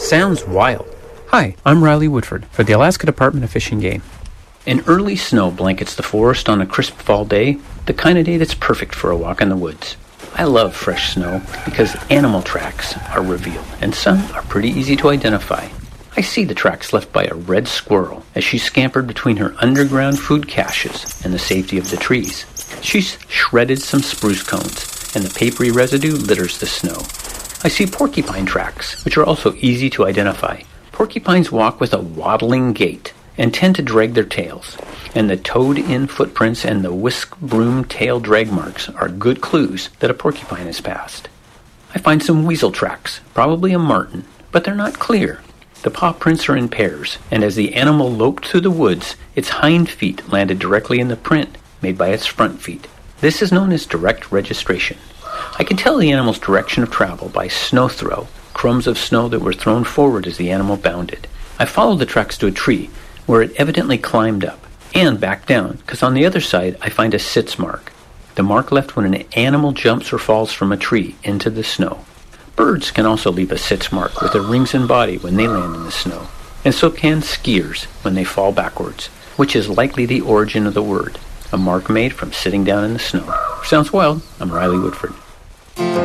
Sounds wild. Hi, I'm Riley Woodford for the Alaska Department of Fish and Game. An early snow blankets the forest on a crisp fall day, the kind of day that's perfect for a walk in the woods. I love fresh snow because animal tracks are revealed, and some are pretty easy to identify. I see the tracks left by a red squirrel as she scampered between her underground food caches and the safety of the trees. She's shredded some spruce cones, and the papery residue litters the snow. I see porcupine tracks, which are also easy to identify. Porcupines walk with a waddling gait and tend to drag their tails, and the toed-in footprints and the whisk broom tail drag marks are good clues that a porcupine has passed. I find some weasel tracks, probably a marten, but they're not clear. The paw prints are in pairs, and as the animal loped through the woods, its hind feet landed directly in the print made by its front feet. This is known as direct registration. I can tell the animal's direction of travel by snow throw, crumbs of snow that were thrown forward as the animal bounded. I followed the tracks to a tree, where it evidently climbed up, and back down, because on the other side I find a sitz mark, the mark left when an animal jumps or falls from a tree into the snow. Birds can also leave a sitz mark with their wings and body when they land in the snow, and so can skiers when they fall backwards, which is likely the origin of the word, a mark made from sitting down in the snow. Sounds wild. I'm Riley Woodford.